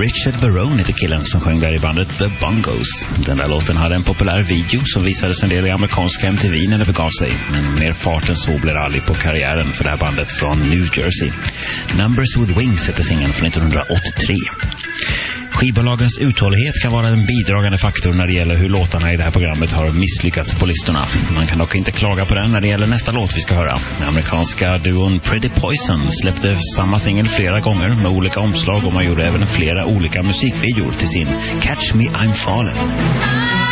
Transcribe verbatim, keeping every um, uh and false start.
Richard Barone heter killen som sjöng där i bandet The Bongos. Den där låten hade en populär video som visades en del i amerikanska M T V när det begav sig. Men mer fart än så blir aldrig på karriären för det här bandet från New Jersey. Numbers with Wings heter singeln från nittonhundraåttiotre. Skivbolagens uthållighet kan vara en bidragande faktor när det gäller hur låtarna i det här programmet har misslyckats på listorna. Man kan dock inte klaga på den när det gäller nästa låt vi ska höra. Den amerikanska duon Pretty Poison släppte samma singel flera gånger med olika omslag och man gjorde även flera olika musikvideor till sin Catch Me I'm Falling.